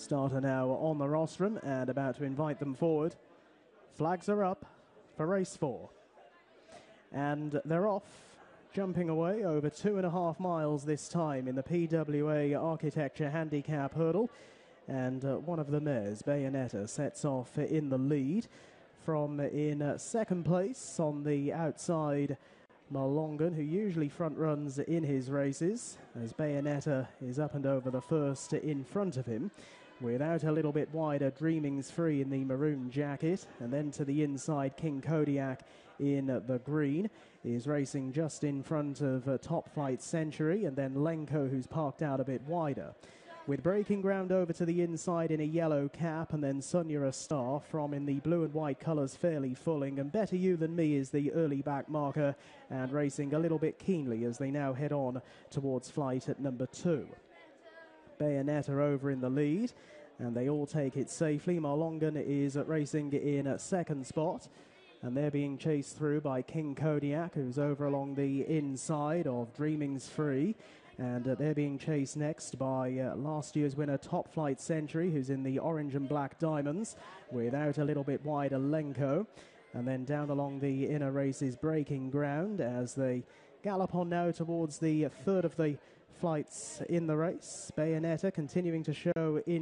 Starter now on the rostrum and about to invite them forward. Flags are up for race 4. And they're off, jumping away over 2.5 miles this time in the PWA Architecture Handicap Hurdle. And one of the mares, Bayonetta, sets off in the lead. From in second place on the outside, Malongan, who usually front runs in his races, as Bayonetta is up and over the first in front of him. Without a little bit wider, Dreaming's Free in the maroon jacket, and then to the inside, King Kodiak in the green is racing just in front of Top Flight Century, and then Lenko, who's parked out a bit wider. With breaking ground over to the inside in a yellow cap, and then Sonia Star from in the blue and white colours fairly fulling, and Better You Than Me is the early back marker and racing a little bit keenly as they now head on towards flight at number 2. Bayonetta over in the lead, and they all take it safely. Malongan is racing in second spot, and they're being chased through by King Kodiak, who's over along the inside of Dreaming's Free. And they're being chased next by last year's winner, Top Flight Century, who's in the orange and black diamonds, without a little bit wider Lenko. And then down along the inner races, breaking ground as they gallop on now towards the third of the flights in the race. Bayonetta continuing to show in